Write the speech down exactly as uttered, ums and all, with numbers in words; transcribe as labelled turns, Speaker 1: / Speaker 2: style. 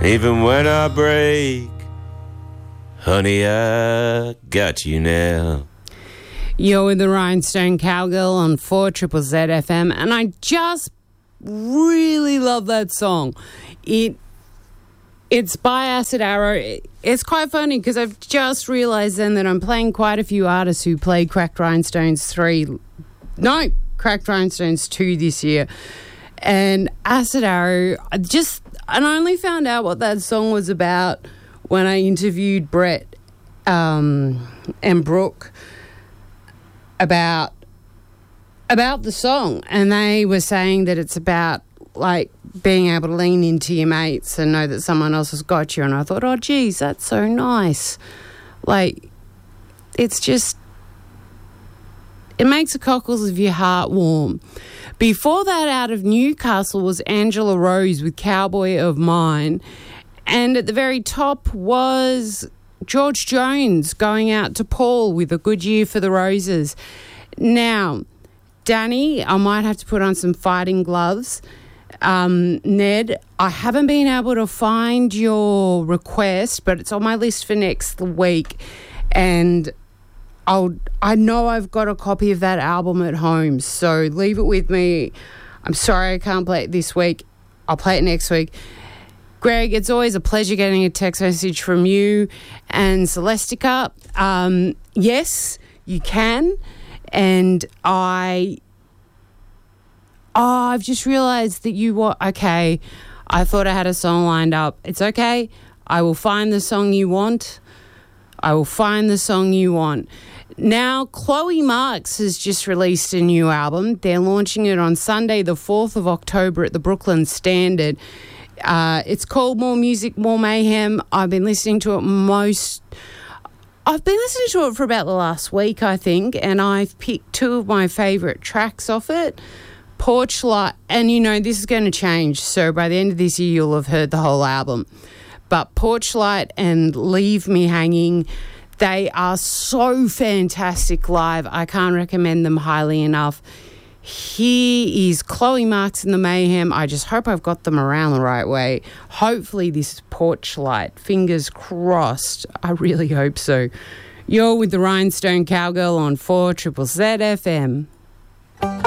Speaker 1: Even when I break, honey, I got you now.
Speaker 2: You're with the Rhinestone Cowgirl on four triple Z F M, and I just really love that song. It It's by Acid Arrow. It's quite funny because I've just realised then that I'm playing quite a few artists who played Cracked Rhinestones three, no, Cracked Rhinestones two this year. And Acid Arrow, I just, and I only found out what that song was about when I interviewed Brett um, and Brooke about about the song, and they were saying that it's about like being able to lean into your mates and know that someone else has got you. And I thought, oh geez, that's so nice. Like, it's just, it makes the cockles of your heart warm. Before that, out of Newcastle was Angela Rose with Cowboy of Mine, and at the very top was George Jones going out to Paul with A Good Year for the Roses. Now, Danny, I might have to put on some fighting gloves. Um, Ned, I haven't been able to find your request, but it's on my list for next week, and I'll, I know I've got a copy of that album at home, so leave it with me. I'm sorry I can't play it this week. I'll play it next week. Greg, it's always a pleasure getting a text message from you and Celestica. Um, yes, you can. And I, oh, I've just realised that you were, okay, I thought I had a song lined up. It's okay. I will find the song you want. I will find the song you want. Now, Chloe Marks has just released a new album. They're launching it on Sunday, the fourth of October at the Brooklyn Standard. Uh, it's called More Music, More Mayhem. I've been listening to it most... I've been listening to it for about the last week, I think, and I've picked two of my favourite tracks off it. Porch Light, and you know, this is going to change, so by the end of this year you'll have heard the whole album. But Porch Light and Leave Me Hanging, they are so fantastic live. I can't recommend them highly enough. Here is Chloe Marks and the Mayhem. I just hope I've got them around the right way. Hopefully this is Porch Light. Fingers crossed. I really hope so. You're with the Rhinestone Cowgirl on four triple Z F M.